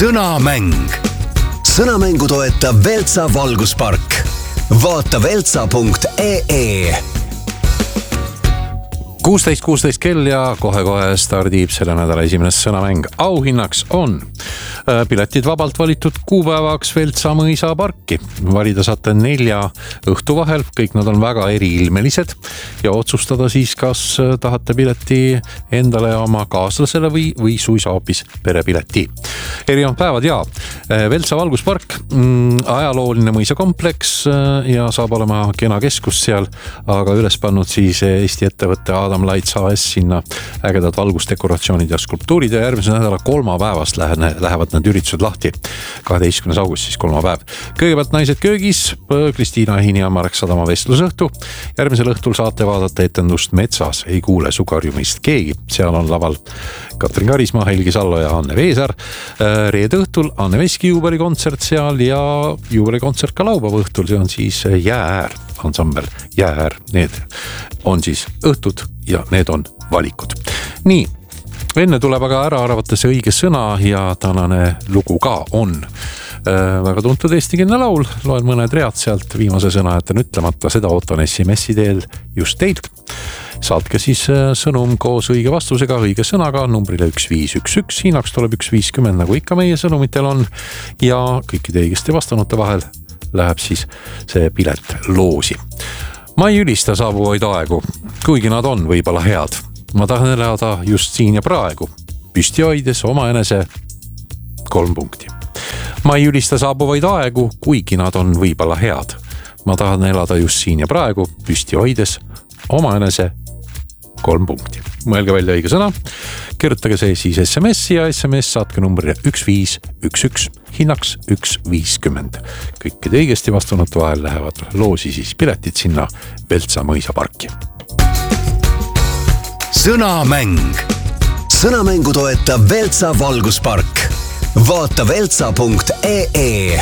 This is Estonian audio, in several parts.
Sõnamäng. Sõnamängu toetab Veltsa valguspark. Vaata veltsa.ee. 16 kell ja kohe stardib selle nädala esimene sõnamäng. Auhinnaks on piletid vabalt valitud kuupäevaks Veltsa mõisa parki. Valida saate 4 õhtu vahel, kõik nad on väga eriilmelised ja otsustada siis, kas tahate pileti endale ja oma kaaslasele või suisa hoopis perepileti. Erinevad päevad ja Veltsa valguspark, ajalooline mõisakompleks ja saab olema kena keskus seal, aga üles pannud siis Eesti ettevõtte Adam Lights AS sinna ägedad valgusdekoratsioonid ja skulptuurid ja järgmise nädala kolmapäevast lähevad need üritused lahti. 12. august siis kolmapäev. Kõigepealt Naised köögis, Kristiina Ehini ja Marek Sadama vestlusõhtu. Järgmisel õhtul saate vaadata etendust Metsas ei kuule su karjumist keegi. Seal on laval Katrin Karismaa, Helgi Sallo ja Anne Veesar. Reede õhtul Anne Veski juubelikontsert seal ja juubelikontsert ka laupäeva õhtul. See on siis Jäääär ansambel Jäääär. Need on siis õhtud ja need on valikud. Nii, enne tuleb aga ära arvata see õige sõna ja tänane lugu ka on väga tuntud eestikeelne laul. Loen mõned read sealt, viimase sõna jätan ütlemata, seda ootan SMS-i teel just teilt. Saatke siis sõnum koos õige vastusega, õige sõnaga numbrile 1511. Hinnaks tuleb 1.50 nagu ikka meie sõnumitel on ja kõikide õigesti vastanute vahel läheb siis see pilet loosi. Ma ei ülista saabuvaid aegu, kuigi nad on võib-olla head. Ma tahan elada just siin ja praegu, püsti hoides oma enese 3 punkti. Ma ei ülista saabuvaid aegu, kuigi nad on võib-olla head. Ma tahan elada just siin ja praegu, püsti hoides oma enese 3 punkti. Mõelge välja õige sõna, kirjutage see siis SMS ja SMS saatke numbrile 1511, hinnaks 1.50. Kõikide õigesti vastunute vahel lähevad loosi siis piletid sinna Veltsa mõisaparki. Sõnamäng. Sõnamängu toetab Veltsa valguspark. Vaata veltsa.ee.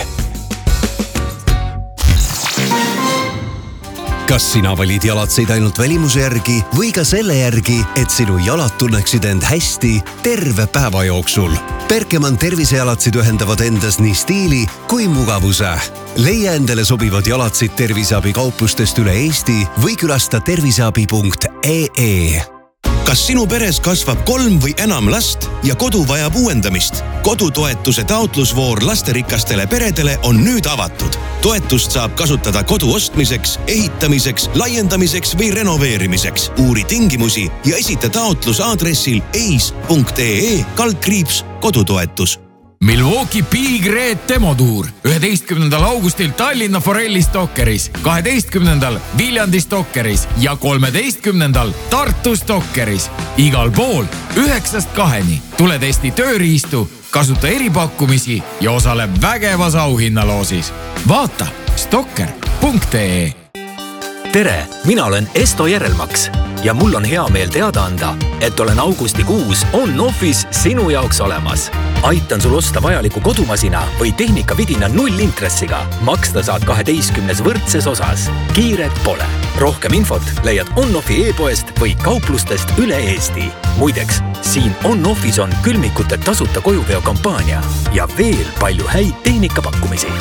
Kas sina valid jalatseid ainult välimuse järgi või ka selle järgi, et sinu jalad tunneksid end hästi terve päeva jooksul? Berkemann tervisejalatsid ühendavad endas nii stiili kui mugavuse. Leia endale sobivad jalatsid terviseabi kauplustest üle Eesti või külasta terviseabi.ee. Kas sinu peres kasvab 3 või enam last ja kodu vajab uuendamist? Kodutoetuse taotlusvoor lasterikastele peredele on nüüd avatud. Toetust saab kasutada kodu ostmiseks, ehitamiseks, laiendamiseks või renoveerimiseks. Uuri tingimusi ja esita taotlus aadressil eis.ee/kodutoetus. Milwaukee Big Red demotuur 11. augustil Tallinna Forelli Stokkeris, 12. Viljandi Stokkeris ja 13. Tartu Stokkeris. Igal pool 9-2. Tule testi tööriistu, kasuta eripakkumisi ja osale vägevas auhinnaloosis. Vaata stokker.ee. Tere, mina olen Esto Järelmaks ja mul on hea meel teada anda, et olen augustikuus on-office sinu jaoks olemas. Aitan sul osta vajaliku kodumasina või tehnikavidina 0 intressiga. Maksta saad 12 võrdses osas. Kiiret pole. Rohkem infot leiad on-offi e-poest või kauplustest üle Eesti. Muideks, siin on-office on külmikute tasuta kojuveo kampaania ja veel palju häid tehnikapakkumisi.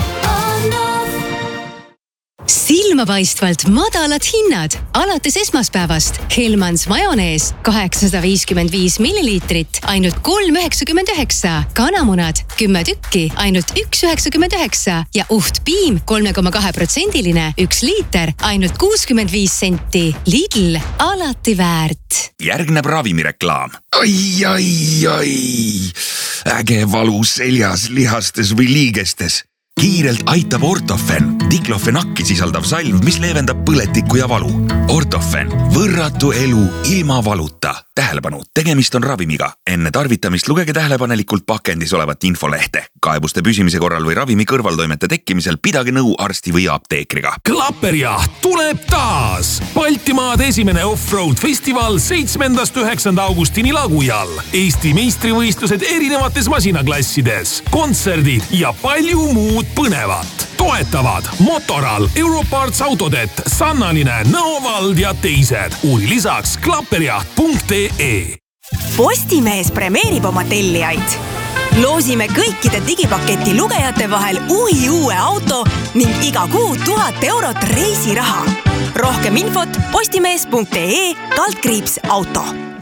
Silmapaistvalt madalad hinnad. Alates esmaspäevast Hellmans majonees 855 milliliitrit, ainult 3,99. Kanamunad 10 tükki, ainult 1,99. Ja uhtpiim 3,2%, 1 liiter, ainult 65 senti. Lidl, alati väärt. Järgneb ravimireklaam. Ai. Äge valu seljas, lihastes või liigestes. Kiirelt aitab Ortofen, diklofenakki sisaldav salv, mis leevendab põletikku ja valu. Ortofen, võrratu elu ilma valuta. Tähelepanu, tegemist on ravimiga. Enne tarvitamist lugege tähelepanelikult pakendis olevat infolehte. Kaebuste püsimise korral või ravimi kõrvaltoimete tekkimisel pidage nõu arsti või apteekriga. Klapperjaht tuleb taas! Baltimaad esimene off-road festival 7.–9. augustini Lagujal. Eesti meistrivõistlused erinevates masinaklassides, kontserdid ja palju muud põnevat. Toetavad Motoral, Europarts Autodet, Sannaline, Nõovald ja teised. Uuri lisaks klapperjaht.ee. Postimees premeerib oma tellijaid. Loosime kõikide digipaketi lugejate vahel uue auto ning iga kuu 1000 eurot reisiraha. Rohkem infot postimees.ee/auto.